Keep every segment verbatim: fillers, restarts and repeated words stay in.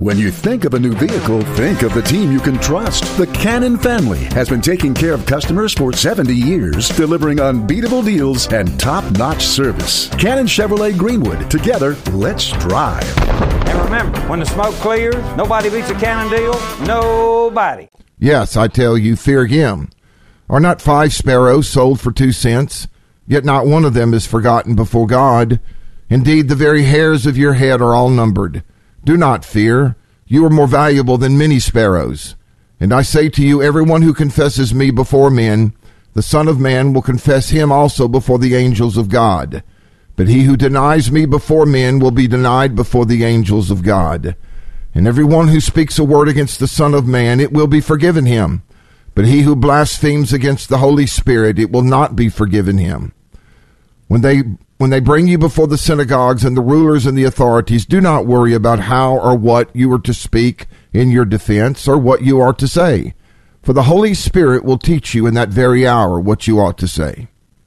When you think of a new vehicle, think of the team you can trust. The Cannon family has been taking care of customers for seventy years, delivering unbeatable deals and top-notch service. Cannon Chevrolet Greenwood. Together, let's drive. And remember, when the smoke clears, nobody beats a Cannon deal. Nobody. Yes, I tell you, fear him. Are not five sparrows sold for two cents? Yet not one of them is forgotten before God. Indeed, the very hairs of your head are all numbered. Do not fear. You are more valuable than many sparrows. And I say to you, everyone who confesses me before men, the Son of Man will confess him also before the angels of God. But he who denies me before men will be denied before the angels of God. And everyone who speaks a word against the Son of Man, it will be forgiven him. But he who blasphemes against the Holy Spirit, it will not be forgiven him. When they When they bring you before the synagogues and the rulers and the authorities, do not worry about how or what you are to speak in your defense or what you are to say. For the Holy Spirit will teach you in that very hour what you ought to say.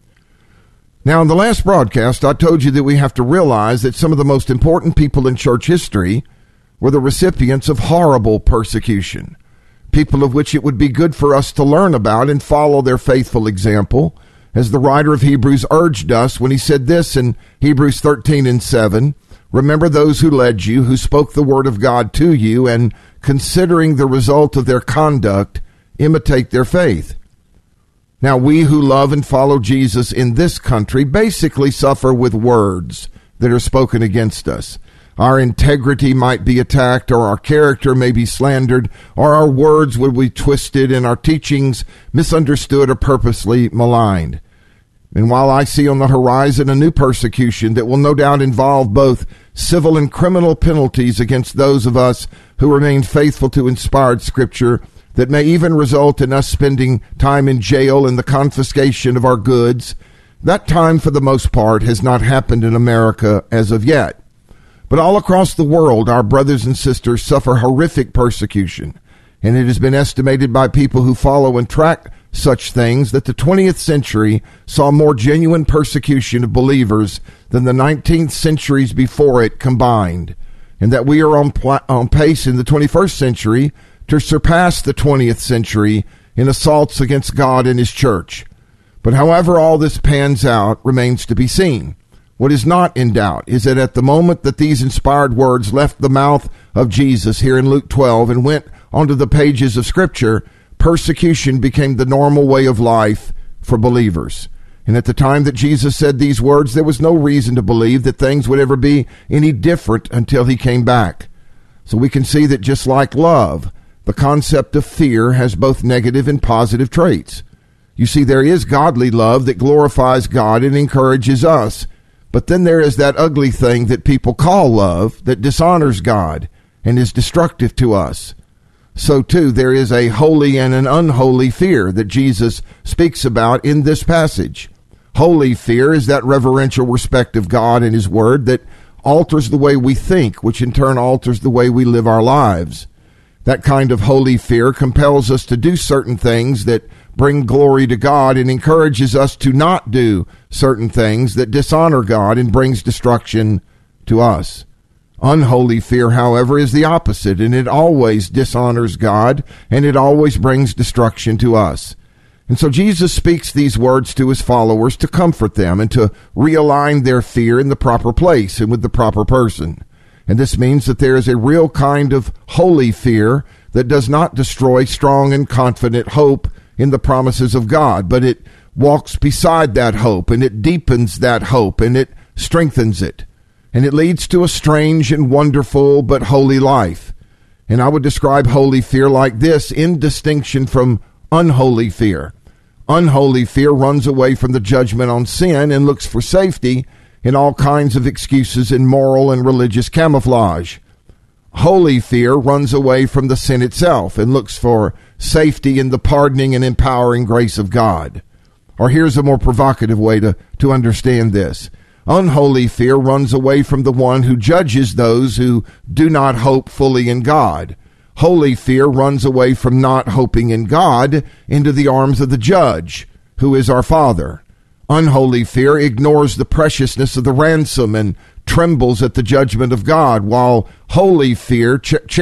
Now, in the last broadcast, I told you that we have to realize that some of the most important people in church history were the recipients of horrible persecution, people of which it would be good for us to learn about and follow their faithful example, as the writer of Hebrews urged us when he said this in Hebrews thirteen and seven, remember those who led you, who spoke the word of God to you, and considering the result of their conduct, imitate their faith. Now, we who love and follow Jesus in this country basically suffer with words that are spoken against us. Our integrity might be attacked, or our character may be slandered, or our words would be twisted, and our teachings misunderstood or purposely maligned. And while I see on the horizon a new persecution that will no doubt involve both civil and criminal penalties against those of us who remain faithful to inspired Scripture, that may even result in us spending time in jail and the confiscation of our goods, that time for the most part has not happened in America as of yet. But all across the world, our brothers and sisters suffer horrific persecution, and it has been estimated by people who follow and track such things that the twentieth century saw more genuine persecution of believers than the nineteenth centuries before it combined, and that we are on, pl- on pace in the twenty-first century to surpass the twentieth century in assaults against God and his church. But however all this pans out remains to be seen. What is not in doubt is that at the moment that these inspired words left the mouth of Jesus here in Luke twelve and went onto the pages of Scripture, persecution became the normal way of life for believers. And at the time that Jesus said these words, there was no reason to believe that things would ever be any different until he came back. So we can see that just like love, the concept of fear has both negative and positive traits. You see, there is godly love that glorifies God and encourages us. But then there is that ugly thing that people call love that dishonors God and is destructive to us. So too, there is a holy and an unholy fear that Jesus speaks about in this passage. Holy fear is that reverential respect of God and his word that alters the way we think, which in turn alters the way we live our lives. That kind of holy fear compels us to do certain things that bring glory to God and encourages us to not do certain things that dishonor God and brings destruction to us. Unholy fear, however, is the opposite, and it always dishonors God, and it always brings destruction to us. And so Jesus speaks these words to his followers to comfort them and to realign their fear in the proper place and with the proper person. And this means that there is a real kind of holy fear that does not destroy strong and confident hope in the promises of God, but it walks beside that hope, and it deepens that hope, and it strengthens it. And it leads to a strange and wonderful but holy life. And I would describe holy fear like this in distinction from unholy fear. Unholy fear runs away from the judgment on sin and looks for safety in all kinds of excuses in moral and religious camouflage. Holy fear runs away from the sin itself and looks for safety in the pardoning and empowering grace of God. Or here's a more provocative way to, to understand this. Unholy fear runs away from the one who judges those who do not hope fully in God. Holy fear runs away from not hoping in God into the arms of the judge, who is our Father. Unholy fear ignores the preciousness of the ransom and trembles at the judgment of God, while holy fear ch-